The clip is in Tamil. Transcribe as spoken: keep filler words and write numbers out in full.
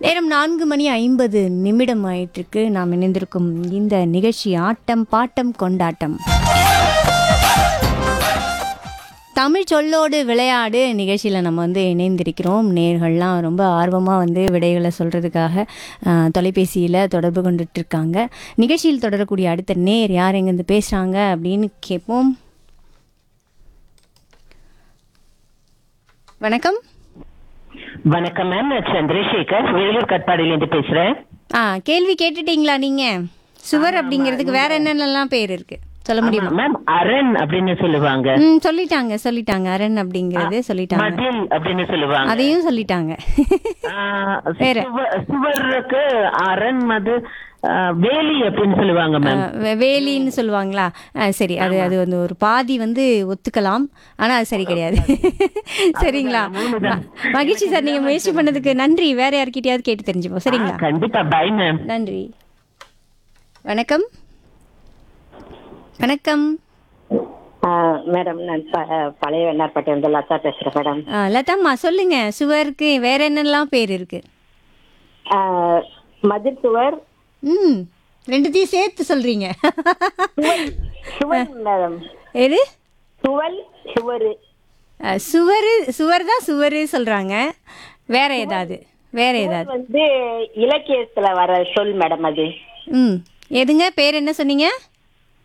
நேரம் நான்கு மணி ஐம்பது நிமிடம் ஆயிட்டிருக்கு. நாம் இணைந்திருக்கும் இந்த நிகழ்ச்சி ஆட்டம் பாட்டம் கொண்டாட்டம். தமிழ் சொல்லோடு விளையாடு நிகழ்ச்சியில் நம்ம வந்து இணைந்திருக்கிறோம். நேர்கள்லாம் ரொம்ப ஆர்வமாக வந்து விடைகளை சொல்கிறதுக்காக தொலைபேசியில் தொடர்பு கொண்டுட்டு இருக்காங்க. நிகழ்ச்சியில் தொடரக்கூடிய அடுத்த நேர் யார் எங்கேருந்து பேசுகிறாங்க அப்படின்னு கேட்போம். வணக்கம். வணக்கம் மேம், நான் சந்திரசேகர் வேலூர் கட்பாடியிலேருந்து பேசுறேன். ஆ கேள்வி கேட்டுட்டீங்களா நீங்க? சுவர் அப்படிங்கிறதுக்கு வேற என்னென்னலாம் பேர் இருக்கு சொல்ல முடியுமா மேம்? அரண் அப்படின்னு சொல்லுவாங்க. ம் சொல்லிட்டாங்க சொல்லிட்டாங்க அரண் அப்படிங்கிறது சொல்லிட்டாங்க. மதில் அப்படின்னு சொல்லுவாங்க. அதையும் சொல்லிட்டாங்க. வேற சுவருக்கு அரண் மது வேலி அப்படின்னு சொல்லுவாங்க மேம். வே- வேலின்னு சொல்லுவாங்களா? ஆ, சரி, அது அது வந்து ஒரு பாதி வந்து ஒத்துக்கலாம், ஆனா அது சரி கிடையாது. சரிங்களா? ம- மகிழ்ச்சி சார், நீங்க முயற்சி பண்ணதுக்கு நன்றி. வேற யார்கிட்டயாவது கேட்டு தெரிஞ்சுப்போம். சரிங்களா? கண்டிப்பா. By ma'am. நன்றி. வணக்கம். வணக்கம். மேடம், நான் ப- பழைய வெண்ணார்பேட்டை வந்து லதா பேசுறேன் மேடம். ஆ, லதாம்மா சொல்லுங்க, சுவருக்கு வேற என்னெல்லாம் பேர் இருக்கு? ஆஹ், மதில் சுவர், ம் ரெண்டுத்தையும் சேர்த்து சொல்றீங்க. சுவர் மேடம். எது? சுவல் சுவரு. அஹ், சுவரு சுவர் தான் சுவரு சொல்றாங்க. வேற ஏதாவது வேற ஏதாவது வந்து இலக்கியத்துல வர சொல் மேடம் அது. ம் எதுங்க பேர் என்ன சொன்னீங்க?